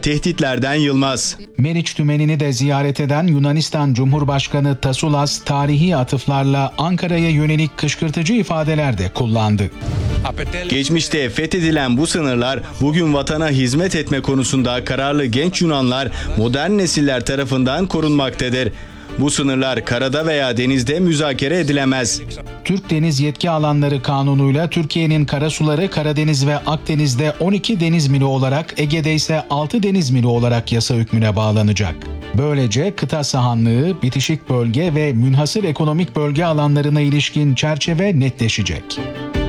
tehditlerden yılmaz. Meriç Tümeni'ni de ziyaret eden Yunanistan Cumhurbaşkanı Tasoulas tarihi atıflarla Ankara'ya yönelik kışkırtıcı ifadeler de kullandı. Geçmişte fethedilen bu sınırlar bugün vatana hizmet etme konusunda kararlı genç Yunanlar, modern nesiller tarafından korunmaktadır. Bu sınırlar karada veya denizde müzakere edilemez. Türk Deniz Yetki Alanları Kanunu'yla Türkiye'nin karasuları Karadeniz ve Akdeniz'de 12 deniz mili olarak, Ege'de ise 6 deniz mili olarak yasa hükmüne bağlanacak. Böylece kıta sahanlığı, bitişik bölge ve münhasır ekonomik bölge alanlarına ilişkin çerçeve netleşecek.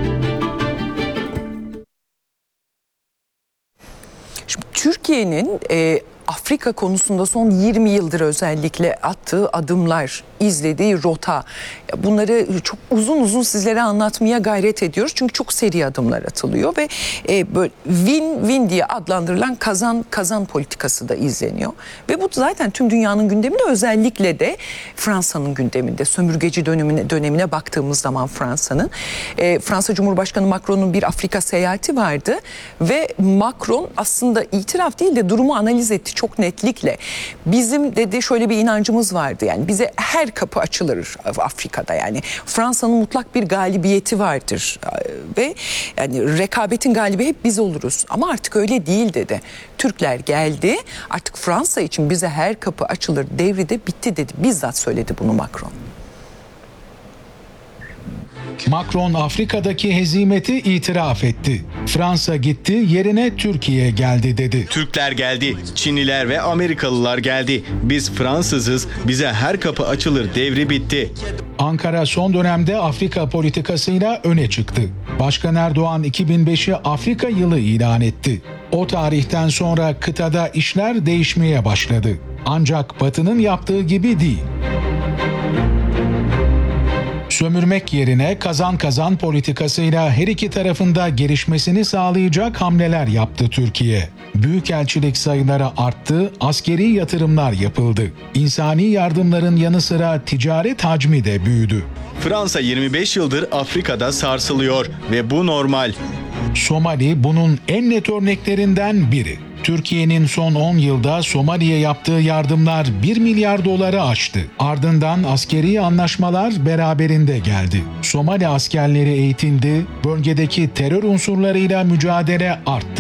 Şimdi Türkiye'nin Afrika konusunda son 20 yıldır özellikle attığı adımlar, izlediği rota, bunları çok uzun uzun sizlere anlatmaya gayret ediyoruz. Çünkü çok seri adımlar atılıyor ve böyle win-win diye adlandırılan kazan politikası da izleniyor. Ve bu zaten tüm dünyanın gündeminde, özellikle de Fransa'nın gündeminde. Sömürgeci dönemine baktığımız zaman Fransa'nın. Fransa Cumhurbaşkanı Macron'un bir Afrika seyahati vardı ve Macron aslında itiraf değil de durumu analiz etti çok netlikle. Bizim dedi şöyle bir inancımız vardı, yani bize her kapı açılır Afrika'da, yani Fransa'nın mutlak bir galibiyeti vardır ve yani rekabetin galibi hep biz oluruz, ama artık öyle değil dedi. Türkler geldi, artık Fransa için bize her kapı açılır devri de bitti dedi. Bizzat söyledi bunu Macron. Macron Afrika'daki hezimeti itiraf etti. Fransa gitti, yerine Türkiye geldi dedi. Türkler geldi, Çinliler ve Amerikalılar geldi. Biz Fransızız, bize her kapı açılır devri bitti. Ankara son dönemde Afrika politikasıyla öne çıktı. Başkan Erdoğan 2005'i Afrika yılı ilan etti. O tarihten sonra kıtada işler değişmeye başladı. Ancak Batı'nın yaptığı gibi değil. Sömürmek yerine kazan politikasıyla her iki tarafında gelişmesini sağlayacak hamleler yaptı Türkiye. Büyükelçilik sayıları arttı, askeri yatırımlar yapıldı. İnsani yardımların yanı sıra ticaret hacmi de büyüdü. Fransa 25 yıldır Afrika'da sarsılıyor ve bu normal. Somali bunun en net örneklerinden biri. Türkiye'nin son 10 yılda Somali'ye yaptığı yardımlar 1 milyar doları aştı. Ardından askeri anlaşmalar beraberinde geldi. Somali askerleri eğitildi, bölgedeki terör unsurlarıyla mücadele arttı.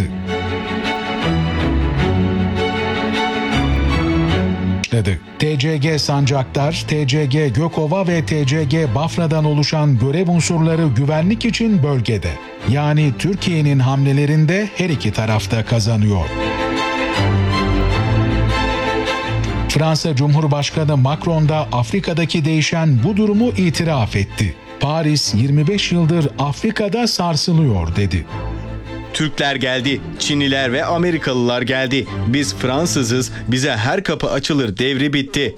TCG Sancaktar, TCG Gökova ve TCG Bafra'dan oluşan görev unsurları güvenlik için bölgede. Yani Türkiye'nin hamlelerinde her iki tarafta kazanıyor. Fransa Cumhurbaşkanı Macron da Afrika'daki değişen bu durumu itiraf etti. Paris 25 yıldır Afrika'da sarsılıyor dedi. Türkler geldi, Çinliler ve Amerikalılar geldi. Biz Fransızız, bize her kapı açılır devri bitti.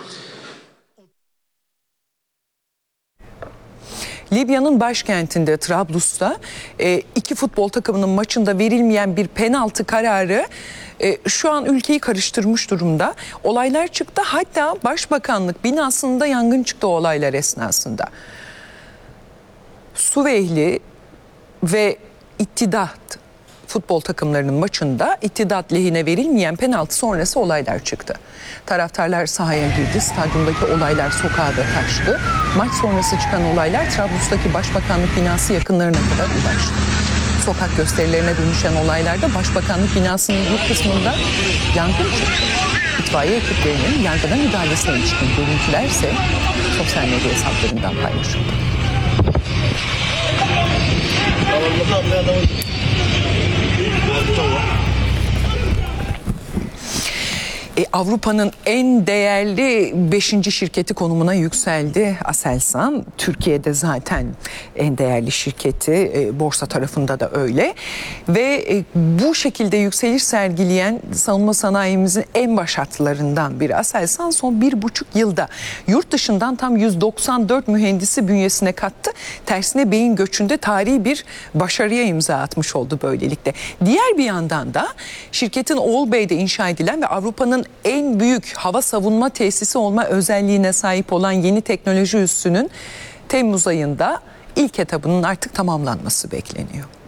Libya'nın başkentinde Trablus'ta iki futbol takımının maçında verilmeyen bir penaltı kararı şu an ülkeyi karıştırmış durumda. Olaylar çıktı, hatta Başbakanlık binasında yangın çıktı o olaylar esnasında. Suveyli ve İttidat futbol takımlarının maçında İttidat lehine verilmeyen penaltı sonrası olaylar çıktı. Taraftarlar sahaya girdi, stadyumdaki olaylar sokağa da taştı. Maç sonrası çıkan olaylar Trablus'taki Başbakanlık binası yakınlarına kadar ulaştı. Sokak gösterilerine dönüşen olaylarda Başbakanlık binasının bir kısmında yangın çıktı. İtfaiye ekiplerinin yangına müdahalesine ilişkin görüntüler ise sosyal medya hesaplarından paylaşıldı. Avrupa'nın en değerli 5. şirketi konumuna yükseldi Aselsan. Türkiye'de zaten en değerli şirketi, borsa tarafında da öyle. Ve bu şekilde yükseliş sergileyen savunma sanayimizin en baş hatlarından biri Aselsan son 1,5 yılda yurt dışından tam 194 mühendisi bünyesine kattı. Tersine beyin göçünde tarihi bir başarıya imza atmış oldu böylelikle. Diğer bir yandan da şirketin Oğulbey'de inşa edilen ve Avrupa'nın en büyük hava savunma tesisi olma özelliğine sahip olan yeni teknoloji üssünün Temmuz ayında ilk etabının artık tamamlanması bekleniyor.